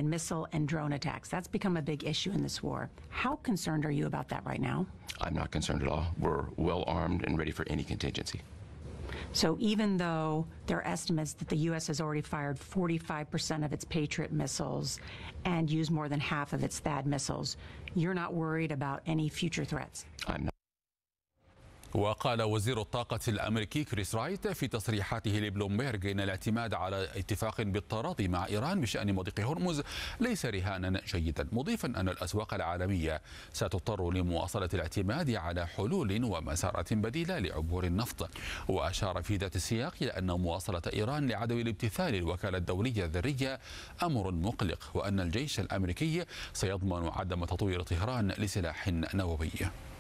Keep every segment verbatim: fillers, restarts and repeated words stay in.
and missile and drone attacks. That's become a big issue in this war. How concerned are you about that right now? I'm not concerned at all. We're well armed and ready for any contingency. So even though there are estimates that the U S has already fired forty-five percent of its Patriot missiles and used more than half of its THAAD missiles, you're not worried about any future threats? I'm not. وقال وزير الطاقة الأمريكي كريس رايت في تصريحاته لبلومبيرغ إن الاعتماد على اتفاق بالتراضي مع إيران بشأن مضيق هرمز ليس رهانا جيدا، مضيفا أن الأسواق العالمية ستضطر لمواصلة الاعتماد على حلول ومسارات بديلة لعبور النفط. وأشار في ذات السياق إلى أن مواصلة إيران لعدم الامتثال الوكالة الدولية الذرية أمر مقلق، وأن الجيش الأمريكي سيضمن عدم تطوير طهران لسلاح نووي.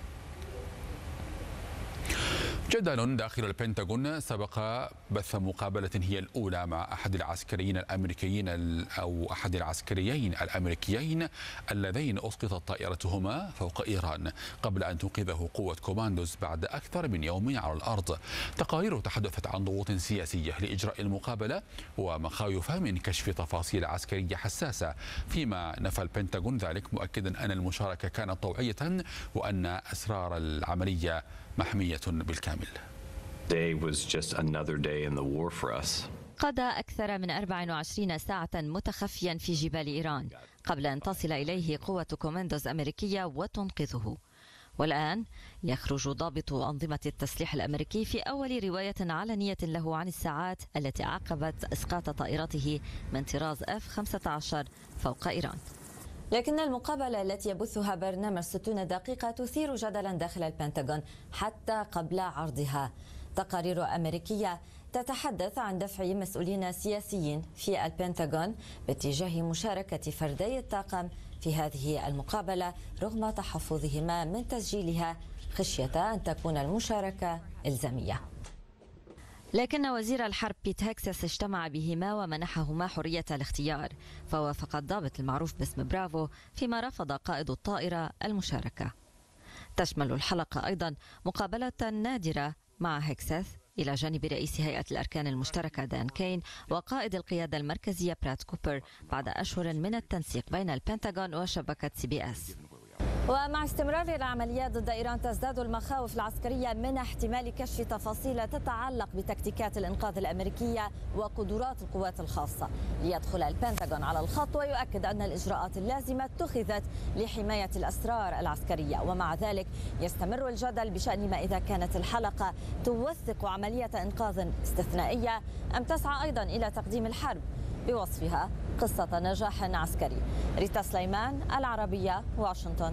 جدل داخل البنتاغون سبق بث مقابلة هي الأولى مع أحد العسكريين الأمريكيين أو أحد العسكريين الأمريكيين اللذين أسقطت طائرتهما فوق إيران قبل أن تنقذه قوة كوماندوز بعد أكثر من يوم على الأرض. تقارير تحدثت عن ضغوط سياسية لإجراء المقابلة ومخاوف من كشف تفاصيل عسكرية حساسة، فيما نفى البنتاغون ذلك مؤكدا أن المشاركة كانت طوعية وأن أسرار العملية محمية بالكامل. قضى أكثر من أربع وعشرين ساعة متخفيا في جبال إيران قبل أن تصل إليه قوة كوماندوز أمريكية وتنقذه. والآن يخرج ضابط أنظمة التسليح الأمريكي في أول رواية علنية له عن الساعات التي عقبت إسقاط طائرته من طراز إف خمسة عشر فوق إيران. لكن المقابلة التي يبثها برنامج ستين دقيقة تثير جدلا داخل البنتاغون حتى قبل عرضها. تقارير أمريكية تتحدث عن دفع مسؤولين سياسيين في البنتاغون باتجاه مشاركة فردي الطاقم في هذه المقابلة رغم تحفظهما من تسجيلها خشية أن تكون المشاركة إلزامية. لكن وزير الحرب بيت هكسس اجتمع بهما ومنحهما حرية الاختيار، فوافق الضابط المعروف باسم برافو فيما رفض قائد الطائرة المشاركة. تشمل الحلقة أيضا مقابلة نادرة مع هكسس إلى جانب رئيس هيئة الأركان المشتركة دان كين وقائد القيادة المركزية براد كوبر بعد أشهر من التنسيق بين البنتاغون وشبكة سي بي اس. ومع استمرار العمليات ضد إيران تزداد المخاوف العسكرية من احتمال كشف تفاصيل تتعلق بتكتيكات الإنقاذ الأمريكية وقدرات القوات الخاصة. ليدخل البنتاغون على الخط ويؤكد أن الإجراءات اللازمة اتخذت لحماية الأسرار العسكرية، ومع ذلك يستمر الجدل بشأن ما إذا كانت الحلقة توثق عملية إنقاذ استثنائية أم تسعى أيضا إلى تقديم الحرب بوصفها قصة نجاح عسكري. ريتا سليمان، العربية، واشنطن.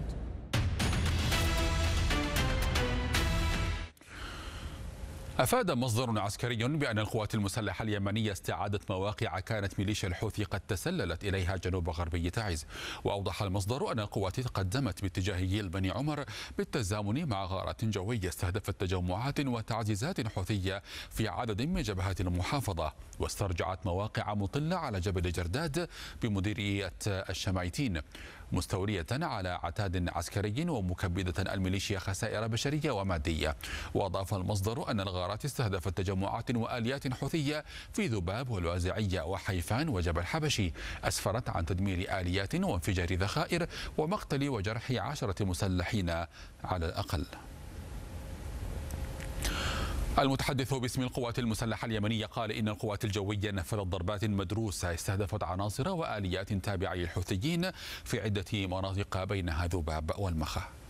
أفاد مصدر عسكري بأن القوات المسلحة اليمنية استعادت مواقع كانت ميليشيا الحوثي قد تسللت إليها جنوب غربي تعز. وأوضح المصدر أن القوات تقدمت باتجاه جيل بني عمر بالتزامن مع غارات جوية استهدفت تجمعات وتعزيزات حوثية في عدد من جبهات المحافظة، واسترجعت مواقع مطلة على جبل جرداد بمديرية الشمايتين، مستولية على عتاد عسكري ومكبدة الميليشيا خسائر بشرية ومادية. وأضاف المصدر أن الغارات استهدفت تجمعات وآليات حوثية في ذباب والوازعية وحيفان وجبل حبشي، أسفرت عن تدمير آليات وانفجار ذخائر ومقتل وجرح عشرة مسلحين على الأقل. المتحدث باسم القوات المسلحة اليمنية قال إن القوات الجوية نفذت ضربات مدروسة استهدفت عناصر وآليات تابعة للحوثيين في عدة مناطق بينها ذباب والمخا.